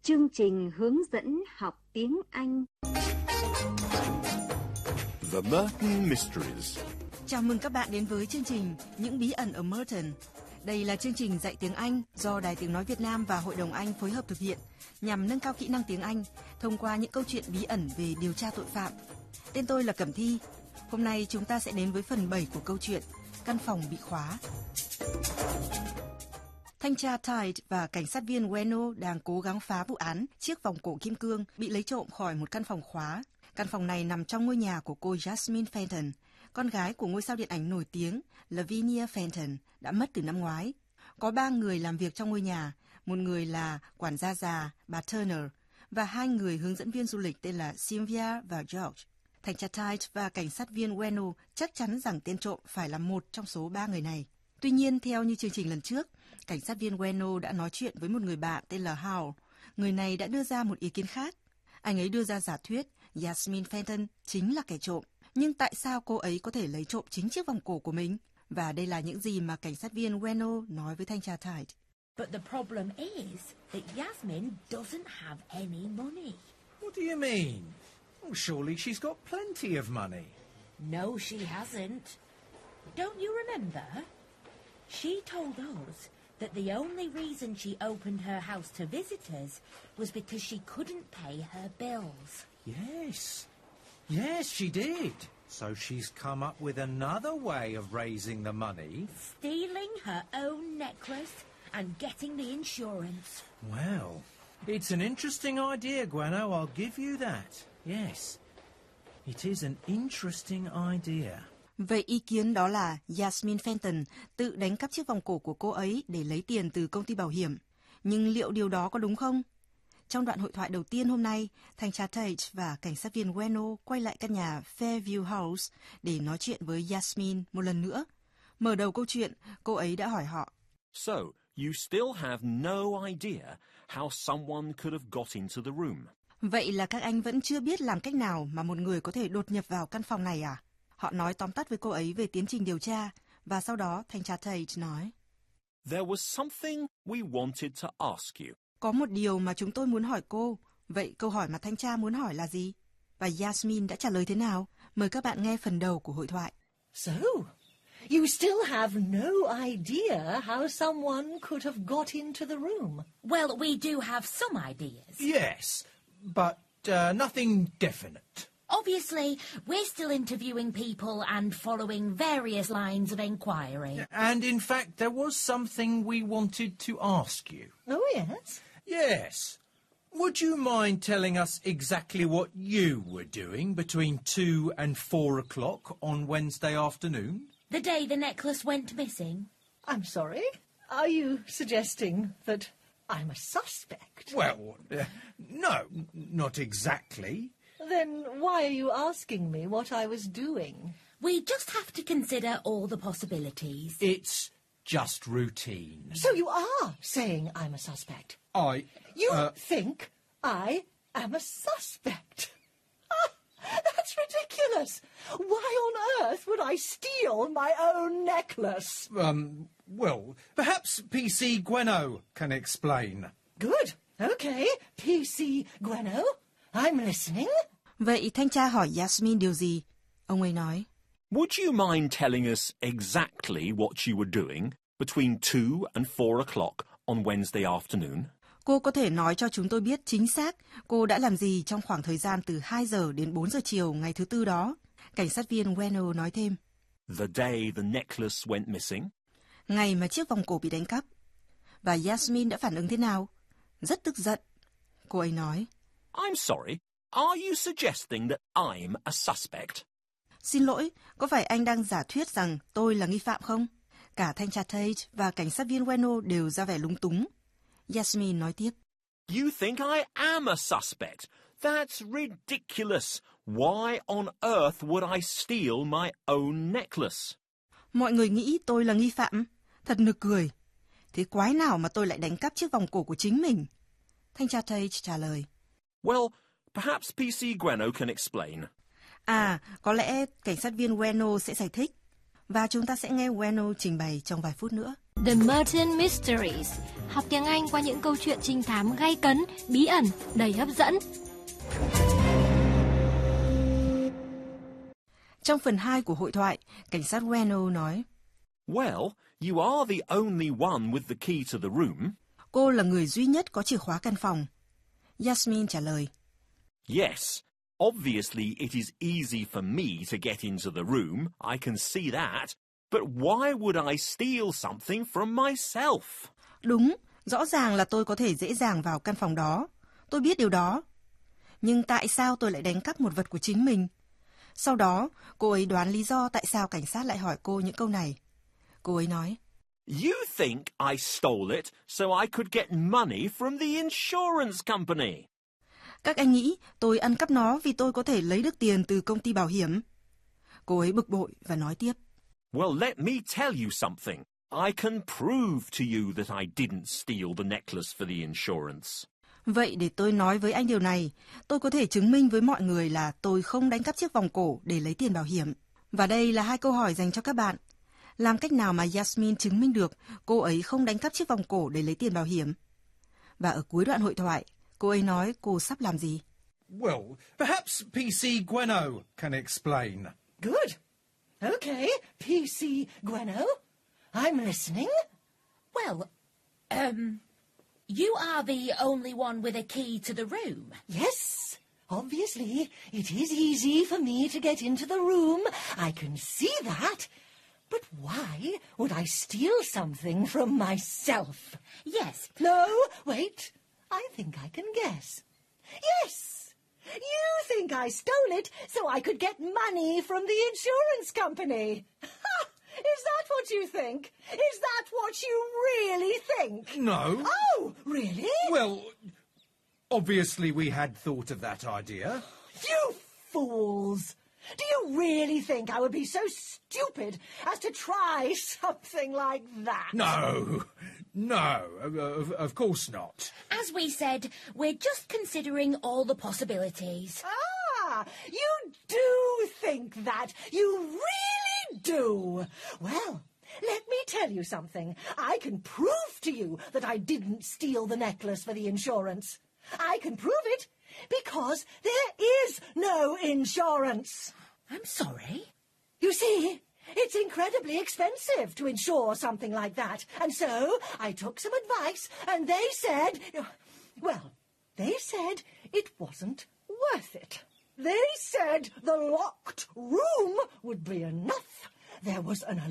chương trình hướng dẫn học tiếng Anh. The Merton Mysteries. Chào mừng các bạn đến với chương trình Những bí ẩn ở Merton. Đây là chương trình dạy tiếng Anh do Đài Tiếng nói Việt Nam và Hội đồng Anh phối hợp thực hiện nhằm nâng cao kỹ năng tiếng Anh thông qua những câu chuyện bí ẩn về điều tra tội phạm. Tên tôi là Cẩm Thi. Hôm nay chúng ta sẽ đến với phần 7 của câu chuyện Căn phòng bị khóa. Thanh tra Tide và cảnh sát viên Bueno đang cố gắng phá vụ án chiếc vòng cổ kim cương bị lấy trộm khỏi một căn phòng khóa. Căn phòng này nằm trong ngôi nhà của cô Jasmine Fenton, con gái của ngôi sao điện ảnh nổi tiếng Lavinia Fenton, đã mất từ năm ngoái. Có 3 người làm việc trong ngôi nhà, một người là quản gia già, bà Turner, và 2 người hướng dẫn viên du lịch tên là Sylvia và George. Thanh tra Tide và cảnh sát viên Bueno chắc chắn rằng tên trộm phải là một trong số 3 người này. Tuy nhiên, theo như chương trình lần trước, cảnh sát viên Bueno đã nói chuyện với một người bạn tên là Howell. Người này đã đưa ra một ý kiến khác. Anh ấy đưa ra giả thuyết Jasmine Fenton chính là kẻ trộm. Nhưng tại sao cô ấy có thể lấy trộm chính chiếc vòng cổ của mình? Và đây là những gì mà cảnh sát viên Bueno nói với thanh tra Tide. But the problem is that Jasmine doesn't have any money. What do you mean? Well, surely she's got plenty of money. No, she hasn't. Don't you remember? She told us that the only reason she opened her house to visitors was because she couldn't pay her bills. Yes, she did. So she's come up with another way of raising the money. Stealing her own necklace and getting the insurance. Well, it's an interesting idea, Gweno, I'll give you that. Yes, it is an interesting idea. Vậy ý kiến đó là Jasmine Fenton tự đánh cắp chiếc vòng cổ của cô ấy để lấy tiền từ công ty bảo hiểm. Nhưng liệu điều đó có đúng không? Trong đoạn hội thoại đầu tiên hôm nay, thanh tra Tate và cảnh sát viên Bueno quay lại căn nhà Fairview House để nói chuyện với Jasmine một lần nữa. Mở đầu câu chuyện, cô ấy đã hỏi họ. So, you still have no idea how someone could have got into the room. Vậy là các anh vẫn chưa biết làm cách nào mà một người có thể đột nhập vào căn phòng này à? Họ nói tóm tắt với cô ấy về tiến trình điều tra, và sau đó thanh tra Tate nói. There was something we wanted to ask you. Có một điều mà chúng tôi muốn hỏi cô. Vậy câu hỏi mà thanh tra muốn hỏi là gì? Và Jasmine đã trả lời thế nào? Mời các bạn nghe phần đầu của hội thoại. So, you still have no idea how someone could have got into the room? Well, we do have some ideas. Yes, but nothing definite. Obviously, we're still interviewing people and following various lines of inquiry. And in fact, there was something we wanted to ask you. Oh, yes? Yes. Would you mind telling us exactly what you were doing between 2 and 4 o'clock on Wednesday afternoon? The day the necklace went missing. I'm sorry? Are you suggesting that I'm a suspect? Well, no, not exactly. Then why are you asking me what I was doing? We just have to consider all the possibilities. It's just routine. So you are saying I'm a suspect? You think I am a suspect? That's ridiculous. Why on earth would I steal my own necklace? Well, perhaps PC Gweno can explain. Good. Okay, PC Gweno. I'm listening. Vậy thanh tra hỏi Jasmine điều gì? Ông ấy nói. Would you mind telling us exactly what you were doing between 2 and 4 o'clock on Wednesday afternoon? Cô có thể nói cho chúng tôi biết chính xác cô đã làm gì trong khoảng thời gian từ 2 giờ đến 4 giờ chiều ngày thứ Tư đó. Cảnh sát viên Bueno nói thêm. The day the necklace went missing. Ngày mà chiếc vòng cổ bị đánh cắp. Và Jasmine đã phản ứng thế nào? Rất tức giận. Cô ấy nói. I'm sorry, are you suggesting that I'm a suspect? Xin lỗi, có phải anh đang giả thuyết rằng tôi là nghi phạm không? Cả thanh tra Tate và cảnh sát viên Bueno đều ra vẻ lúng túng. Jasmine nói tiếp. You think I am a suspect? That's ridiculous. Why on earth would I steal my own necklace? Mọi người nghĩ tôi là nghi phạm? Thật nực cười. Thế quái nào mà tôi lại đánh cắp chiếc vòng cổ của chính mình? Thanh tra Tate trả lời. Well, perhaps PC Gweno can explain. À, có lẽ cảnh sát viên Bueno sẽ giải thích. Và chúng ta sẽ nghe Bueno trình bày trong vài phút nữa. The Merton Mysteries. Học tiếng Anh qua những câu chuyện trinh thám gay cấn, bí ẩn, đầy hấp dẫn. Trong phần 2 của hội thoại, cảnh sát Bueno nói: Well, you are the only one with the key to the room. Cô là người duy nhất có chìa khóa căn phòng. Yasmin trả lời: Yes, obviously it is easy for me to get into the room, I can see that. But why would I steal something from myself? Đúng, rõ ràng là tôi có thể dễ dàng vào căn phòng đó. Tôi biết điều đó. Nhưng tại sao tôi lại đánh cắp một vật của chính mình? Sau đó, cô ấy đoán lý do tại sao cảnh sát lại hỏi cô những câu này. Cô ấy nói: You think I stole it so I could get money from the insurance company. Các anh nghĩ tôi ăn cắp nó vì tôi có thể lấy được tiền từ công ty bảo hiểm. Cô ấy bực bội và nói tiếp: Well, let me tell you something. I can prove to you that I didn't steal the necklace for the insurance. Vậy để tôi nói với anh điều này, tôi có thể chứng minh với mọi người là tôi không đánh cắp chiếc vòng cổ để lấy tiền bảo hiểm. Và đây là 2 câu hỏi dành cho các bạn. Làm cách nào mà Yasmin chứng minh được cô ấy không đánh cắp chiếc vòng cổ để lấy tiền bảo hiểm? Và ở cuối đoạn hội thoại, cô ấy nói cô sắp làm gì? Well, perhaps PC Gweno can explain. Good. Okay, PC Gweno. I'm listening. Well, you are the only one with a key to the room. Yes, obviously, it is easy for me to get into the room. I can see that. But why would I steal something from myself? Yes. No, wait. I think I can guess. Yes! You think I stole it so I could get money from the insurance company. Is that what you think? Is that what you really think? No. Oh, really? Well, obviously we had thought of that idea. You fools! Do you really think I would be so stupid as to try something like that? No, of course not. As we said, we're just considering all the possibilities. Ah, you do think that. You really do. Well, let me tell you something. I can prove to you that I didn't steal the necklace for the insurance. I can prove it because there is no insurance. I'm sorry. You see, it's incredibly expensive to insure something like that. And so I took some advice and they said, well, they said it wasn't worth it. They said the locked room would be enough. There was an